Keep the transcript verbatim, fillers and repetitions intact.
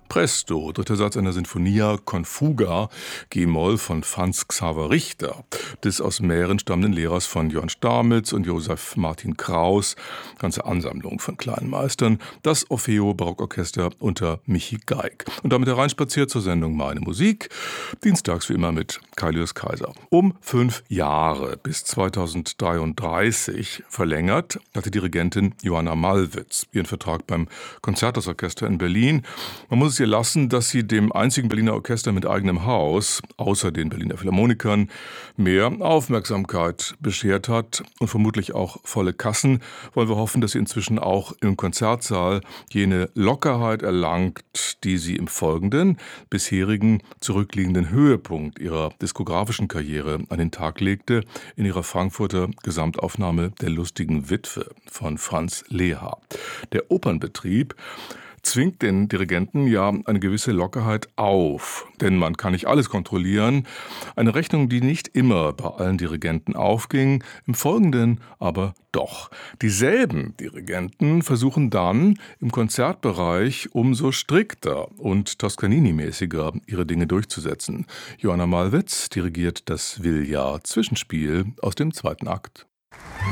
Presto, dritter Satz einer Sinfonia con Fuga, G-Moll von Franz Xaver Richter, des aus Mähren stammenden Lehrers von Johann Stamitz und Joseph Martin Kraus, ganze Ansammlung von kleinen Meistern, das Orfeo Barockorchester unter Michi Geig. Und damit hereinspaziert zur Sendung Meine Musik, dienstags wie immer mit Kaius Kaiser. Um fünf Jahre bis zweitausenddreiunddreißig verlängert hat die Dirigentin Johanna Malwitz ihren Vertrag beim Konzerthausorchester in Berlin. Man muss es ihr lassen, dass sie dem einzigen Berliner Orchester mit eigenem Haus, außer den Berliner Philharmonikern, mehr Aufmerksamkeit beschert hat und vermutlich auch volle Kassen, wollen wir hoffen, dass sie inzwischen auch im Konzertsaal jene Lockerheit erlangt, die sie im folgenden, bisherigen, zurückliegenden Höhepunkt ihrer diskografischen Karriere an den Tag legte, in ihrer Frankfurter Gesamtaufnahme Der lustigen Witwe von Franz Leha. Der Opernbetrieb zwingt den Dirigenten ja eine gewisse Lockerheit auf, denn man kann nicht alles kontrollieren. Eine Rechnung, die nicht immer bei allen Dirigenten aufging, im Folgenden aber doch. Dieselben Dirigenten versuchen dann im Konzertbereich umso strikter und Toscanini-mäßiger ihre Dinge durchzusetzen. Johanna Malwitz dirigiert das Villa-Zwischenspiel aus dem zweiten Akt.